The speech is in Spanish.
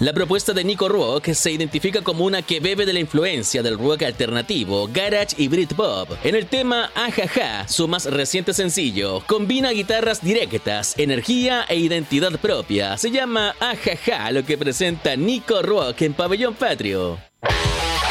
La propuesta de Nico Rock se identifica como una que bebe de la influencia del rock alternativo, garage y Britpop. En el tema Ajaja, su más reciente sencillo, combina guitarras directas, energía e identidad propia. Se llama Ajaja, lo que presenta Nico Rock en Pabellón Patrio.